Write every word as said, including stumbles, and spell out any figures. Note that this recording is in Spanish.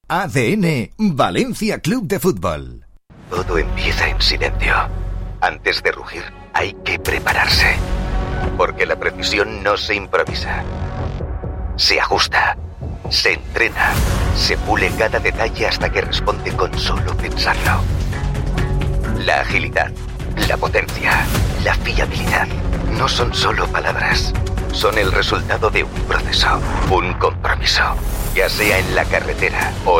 A D N Valencia Club de Fútbol. Todo empieza en silencio. Antes de rugir, hay que prepararse. Porque la precisión no se improvisa. Se ajusta, se entrena, se pule cada detalle hasta que responde con solo pensarlo. La agilidad, la potencia, la fiabilidad no son solo palabras. Son el resultado de un proceso, un compromiso. Ya sea en la carretera o